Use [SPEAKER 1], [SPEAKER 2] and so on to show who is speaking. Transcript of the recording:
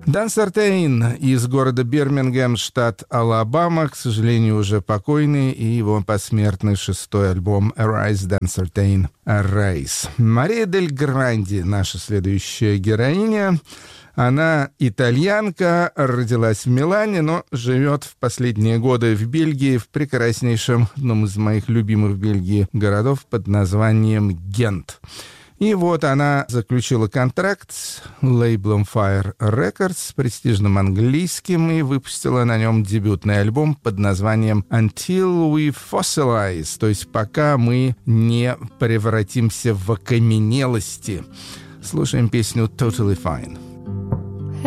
[SPEAKER 1] Дан Сартейн из города Бирмингем, штат Алабама, к сожалению, уже покойный, и его посмертный 6-й альбом «Arise, Dan Sartain, Arise». Мария дель Гранди, наша следующая героиня. Она итальянка, родилась в Милане, но живет в последние годы в Бельгии, в прекраснейшем, одном из моих любимых в Бельгии городов под названием Гент. И вот она заключила контракт с лейблом Fire Records, престижным английским, и выпустила на нем дебютный альбом под названием «Until We Fossilize», то есть «Пока мы не превратимся в окаменелости». Слушаем песню «Totally Fine».